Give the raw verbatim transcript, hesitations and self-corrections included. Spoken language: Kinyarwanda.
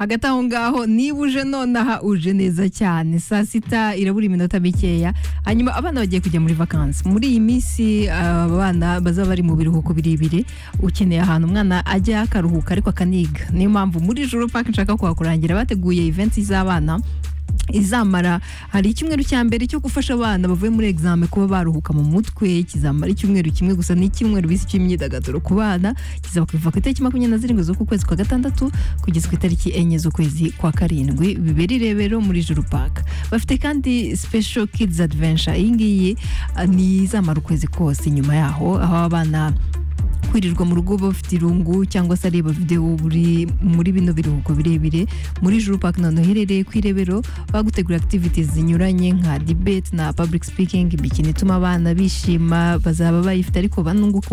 hagati aho ngaho niba uje nonaha uje neza cyane saa sita irabura iminota mikeya hanyuma abana bagiye kujya muri vacances muri iyi minsi abana bazaba bari mu biruhuko birebire ukeneye ahantu umwana ajya akaruhuka ariko akaniga niyo mpamvu muri Juru Park nshaka kuhakurangira bateguye events z'abana izamara hari icyumweru cya mbere cyo gufasha abana bavuye muri exam kuba baruhuka mu mutwe kizamara icyumweru kimwe gusa n'icyumweru bisi cy'imyidagaduro ku bana kizaba kuva ku itariki makumyabiri na zirindwi z'uku kwezi kwa gatandatu kugeza ku itariki enye z'ukwezi kwa karindwi bibera irebero muri Juru Park bafite kandi special kids adventure iyi ngiyi ni izamara ukwezi kose nyuma yaho aho abana kwirirwa mu rugo bafite irungu cyangwa se areba video buri muri bino biruhuko birebire muri Juru Park none herereye kwirebero bagutegura activities zinyuranye nka debate na public speaking imikino ituma abana bishima bazaba bayifite ariko banunguka